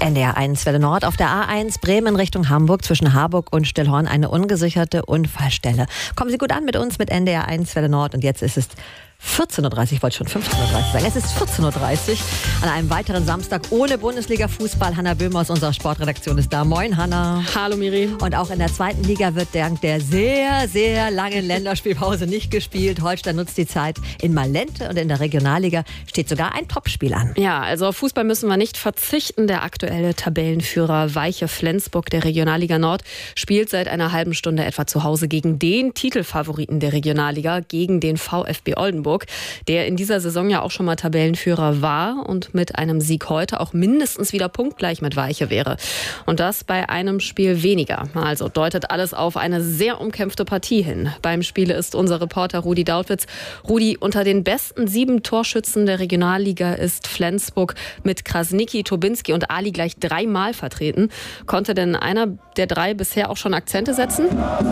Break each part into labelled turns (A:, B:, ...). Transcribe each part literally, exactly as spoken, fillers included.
A: N D R eins Welle Nord auf der A eins Bremen Richtung Hamburg zwischen Harburg und Stillhorn eine ungesicherte Unfallstelle. Kommen Sie gut an mit uns mit N D R eins Welle Nord und jetzt ist es vierzehn Uhr dreißig, ich wollte schon fünfzehn Uhr dreißig sagen. Es ist vierzehn Uhr dreißig an einem weiteren Samstag ohne Bundesliga-Fußball. Hanna Böhmer aus unserer Sportredaktion ist da. Moin, Hanna.
B: Hallo, Miri.
A: Und auch in der zweiten Liga wird dank der sehr, sehr langen Länderspielpause nicht gespielt. Holstein nutzt die Zeit in Malente und in der Regionalliga steht sogar ein Topspiel an.
B: Ja, also auf Fußball müssen wir nicht verzichten. Der aktuelle Tabellenführer Weiche Flensburg der Regionalliga Nord spielt seit einer halben Stunde etwa zu Hause gegen den Titelfavoriten der Regionalliga, gegen den VfB Oldenburg, der in dieser Saison ja auch schon mal Tabellenführer war und mit einem Sieg heute auch mindestens wieder punktgleich mit Weiche wäre. Und das bei einem Spiel weniger. Also deutet alles auf eine sehr umkämpfte Partie hin. Beim Spiel ist unser Reporter Rudi Dautwitz. Rudi, unter den besten sieben Torschützen der Regionalliga ist Flensburg mit Krasniqi, Tobinski und Ali gleich dreimal vertreten. Konnte denn einer der drei bisher auch schon Akzente setzen?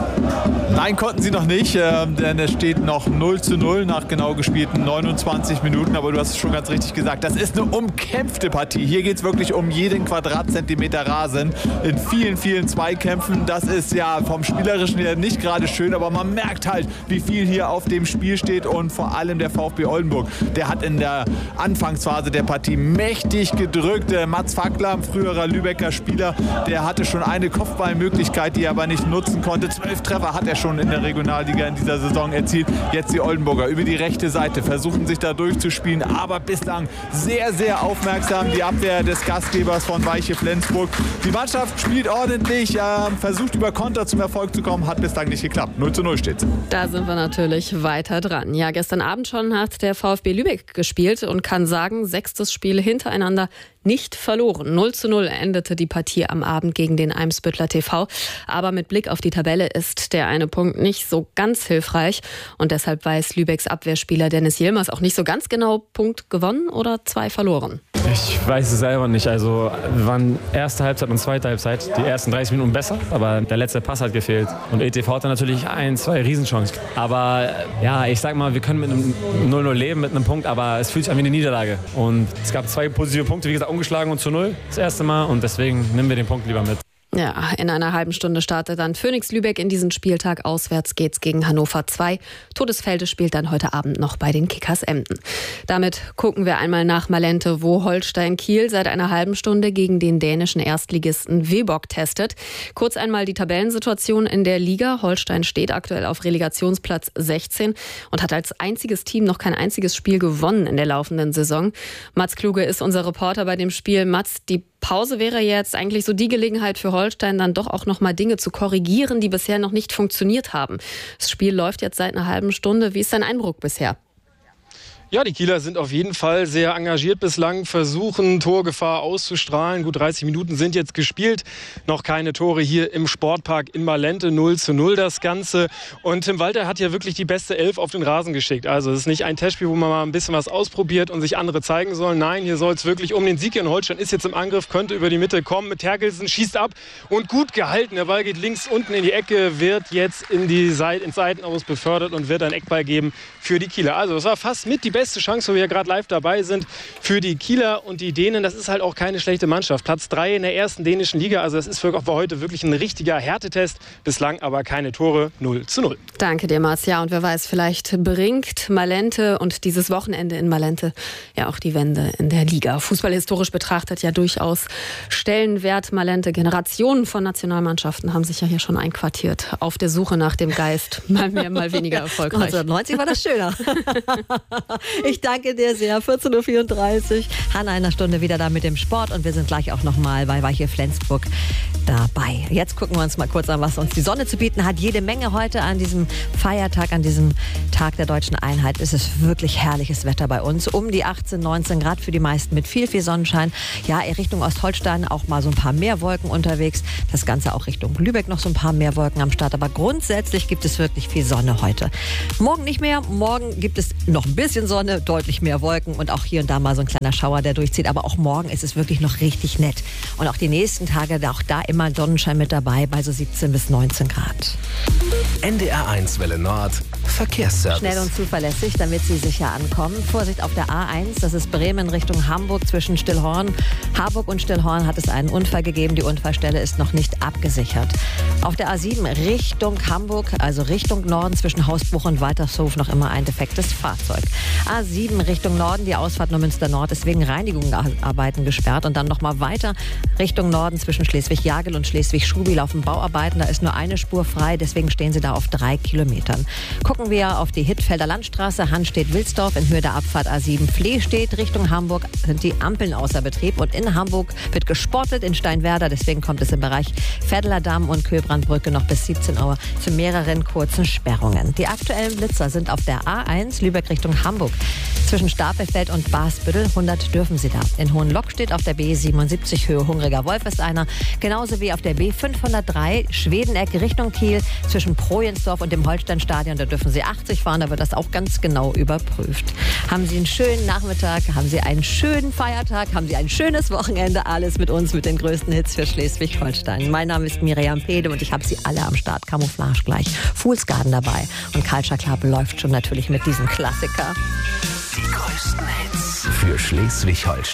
C: Nein, konnten sie noch nicht, äh, denn es steht noch null zu null nach genau gespielten neunundzwanzig Minuten. Aber du hast es schon ganz richtig gesagt, das ist eine umkämpfte Partie. Hier geht es wirklich um jeden Quadratzentimeter Rasen in vielen, vielen Zweikämpfen. Das ist ja vom Spielerischen her nicht gerade schön, aber man merkt halt, wie viel hier auf dem Spiel steht. Und vor allem der VfB Oldenburg, der hat in der Anfangsphase der Partie mächtig gedrückt. Der Mats Fackler, ein früherer Lübecker Spieler, der hatte schon eine Kopfballmöglichkeit, die er aber nicht nutzen konnte. Zwölf Treffer hat er schon in der Regionalliga in dieser Saison erzielt. Jetzt die Oldenburger über die rechte Seite versuchen sich da durchzuspielen, aber bislang sehr, sehr aufmerksam die Abwehr des Gastgebers von Weiche Flensburg. Die Mannschaft spielt ordentlich, äh, versucht über Konter zum Erfolg zu kommen, hat bislang nicht geklappt. null zu null steht's.
B: Da sind wir natürlich weiter dran. Ja, gestern Abend schon hat der VfB Lübeck gespielt und kann sagen, sechstes Spiel hintereinander nicht verloren. null zu null endete die Partie am Abend gegen den Eimsbüttler T V. Aber mit Blick auf die Tabelle ist der eine Punkt nicht so ganz hilfreich. Und deshalb weiß Lübecks Abwehrspieler Dennis Yilmaz auch nicht so ganz genau, Punkt gewonnen oder zwei verloren.
D: Ich weiß es selber nicht. Also wir waren erste Halbzeit und zweite Halbzeit die ersten dreißig Minuten besser, aber der letzte Pass hat gefehlt. Und E T V hatte natürlich ein, zwei Riesenchancen. Aber ja, ich sag mal, wir können mit einem null null leben, mit einem Punkt, aber es fühlt sich an wie eine Niederlage. Und es gab zwei positive Punkte, wie gesagt, ungeschlagen und zu null das erste Mal. Und deswegen nehmen wir den Punkt lieber mit.
B: Ja, in einer halben Stunde startet dann Phoenix Lübeck in diesen Spieltag. Auswärts geht's gegen Hannover zwei. Todesfelde spielt dann heute Abend noch bei den Kickers Emden. Damit gucken wir einmal nach Malente, wo Holstein Kiel seit einer halben Stunde gegen den dänischen Erstligisten Viborg testet. Kurz einmal die Tabellensituation in der Liga. Holstein steht aktuell auf Relegationsplatz sechzehn und hat als einziges Team noch kein einziges Spiel gewonnen in der laufenden Saison. Mats Kluge ist unser Reporter bei dem Spiel. Mats, die Pause wäre jetzt eigentlich so die Gelegenheit für Holstein, dann doch auch noch mal Dinge zu korrigieren, die bisher noch nicht funktioniert haben. Das Spiel läuft jetzt seit einer halben Stunde. Wie ist dein Eindruck bisher?
E: Ja, die Kieler sind auf jeden Fall sehr engagiert bislang, versuchen Torgefahr auszustrahlen. Gut dreißig Minuten sind jetzt gespielt. Noch keine Tore hier im Sportpark in Malente. null zu null das Ganze. Und Tim Walter hat ja wirklich die beste Elf auf den Rasen geschickt. Also es ist nicht ein Testspiel, wo man mal ein bisschen was ausprobiert und sich andere zeigen soll. Nein, hier soll es wirklich um den Sieg gehen. Holstein ist jetzt im Angriff, könnte über die Mitte kommen mit Terkelsen, schießt ab und gut gehalten. Der Ball geht links unten in die Ecke, wird jetzt in die Seite, ins Seitenaus befördert und wird ein Eckball geben für die Kieler. Also es war fast mit die beste beste Chance, wo wir gerade live dabei sind für die Kieler und die Dänen. Das ist halt auch keine schlechte Mannschaft. Platz drei in der ersten dänischen Liga. Also das ist für heute wirklich ein richtiger Härtetest. Bislang aber keine Tore. null zu null.
B: Danke dir, Mats. Ja, und wer weiß, vielleicht bringt Malente und dieses Wochenende in Malente ja auch die Wende in der Liga. Fußballhistorisch betrachtet ja durchaus Stellenwert. Malente, Generationen von Nationalmannschaften haben sich ja hier schon einquartiert. Auf der Suche nach dem Geist. Mal mehr, mal weniger erfolgreich.
A: neunzehnhundertneunzig war das schöner. Ich danke dir sehr. vierzehn Uhr vierunddreißig. Hanna in einer Stunde wieder da mit dem Sport und wir sind gleich auch nochmal bei Weiche Flensburg dabei. Jetzt gucken wir uns mal kurz an, was uns die Sonne zu bieten hat. Jede Menge heute an diesem Feiertag, an diesem Tag der Deutschen Einheit. Es ist wirklich herrliches Wetter bei uns. Um die achtzehn, neunzehn Grad für die meisten mit viel, viel Sonnenschein. Ja, Richtung Ostholstein auch mal so ein paar mehr Wolken unterwegs. Das Ganze auch Richtung Lübeck noch so ein paar mehr Wolken am Start. Aber grundsätzlich gibt es wirklich viel Sonne heute. Morgen nicht mehr. Morgen gibt es noch ein bisschen Sonne. Sonne, deutlich mehr Wolken und auch hier und da mal so ein kleiner Schauer, der durchzieht. Aber auch morgen ist es wirklich noch richtig nett. Und auch die nächsten Tage, auch da immer Sonnenschein mit dabei, bei so siebzehn bis neunzehn Grad.
F: N D R eins Welle Nord, Verkehrsservice.
A: Schnell und zuverlässig, damit Sie sicher ankommen. Vorsicht auf der A eins, das ist Bremen Richtung Hamburg zwischen Stillhorn. Harburg und Stillhorn hat es einen Unfall gegeben. Die Unfallstelle ist noch nicht abgesichert. Auf der A sieben Richtung Hamburg, also Richtung Norden zwischen Hausbruch und Waltershof noch immer ein defektes Fahrzeug. A sieben Richtung Norden, die Ausfahrt Neumünster Nord ist wegen Reinigungsarbeiten gesperrt. Und dann nochmal weiter Richtung Norden zwischen Schleswig-Jagel und Schleswig-Schubi laufen Bauarbeiten. Da ist nur eine Spur frei, deswegen stehen Sie da auf drei Kilometern. Gucken wir auf die Hittfelder Landstraße, Hanstedt-Wilsdorf in Höhe der Abfahrt A sieben Flehstedt Richtung Hamburg sind die Ampeln außer Betrieb und in Hamburg wird gesportelt in Steinwerder, deswegen kommt es im Bereich Pfädeler Damm und Köbrandbrücke noch bis siebzehn Uhr zu mehreren kurzen Sperrungen. Die aktuellen Blitzer sind auf der A eins Lübeck Richtung Hamburg. Zwischen Stapelfeld und Basbüttel, hundert dürfen Sie da. In Hohenlock-Stedt auf der B siebenundsiebzig Höhe Hungriger Wolf ist einer, genauso wie auf der B fünfhundertdrei Schwedeneck Richtung Kiel zwischen Projensdorf und dem Holsteinstadion, da dürfen Sie achtzig fahren, da wird das auch ganz genau überprüft. Haben Sie einen schönen Nachmittag, haben Sie einen schönen Feiertag, haben Sie ein schönes Wochenende, alles mit uns, mit den größten Hits für Schleswig-Holstein. Mein Name ist Miriam Pede und ich habe Sie alle am Start. Camouflage gleich, Fool's Garden dabei und Culture Club läuft schon natürlich mit diesem Klassiker.
F: Die größten Hits für Schleswig-Holstein.